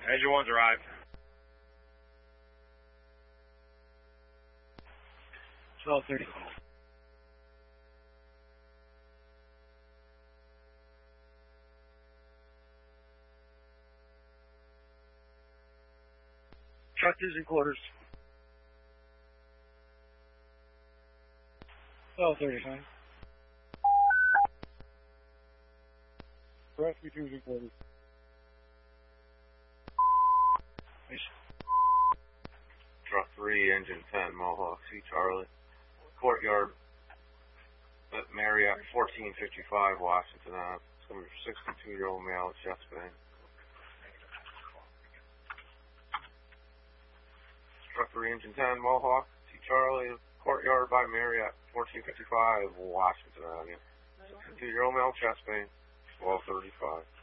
Engine 1's arrived. 12:30. Truck 2's in quarters. 12:35. Rescue 2's in quarters. Nice. Truck 3, engine 10, Mohawk, C Charlie. Courtyard at Marriott, 1455 Washington Ave. Some 62-year-old male, chest pain. Truck 3, engine 10, Mohawk, C Charlie. Courtyard by Marriott, 1455 Washington Avenue. 62-year-old male, chest pain, 12:35.